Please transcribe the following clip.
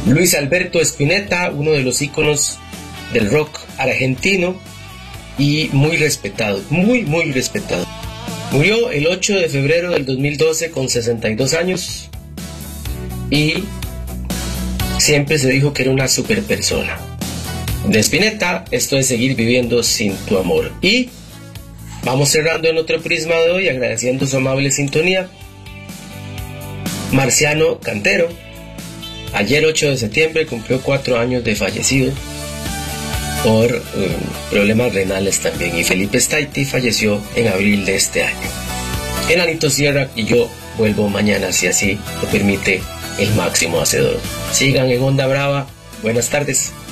Luis Alberto Spinetta, uno de los íconos del rock argentino y muy respetado, muy respetado. Murió el 8 de febrero del 2012 con 62 años y siempre se dijo que era una super persona. De Spinetta, esto es Seguir viviendo sin tu amor. Y vamos cerrando en otro prisma de hoy, agradeciendo su amable sintonía. Marciano Cantero, ayer 8 de septiembre cumplió 4 años de fallecido por problemas renales también. Y Felipe Staiti falleció en abril de este año. Enanito Sierra y yo vuelvo mañana, si así lo permite el máximo hacedor. Sigan en Onda Brava. Buenas tardes.